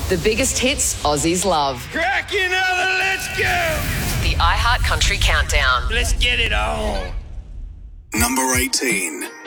The biggest hits Aussies love. Crack another, let's go! The iHeart Country Countdown. Let's get it on. Number 18.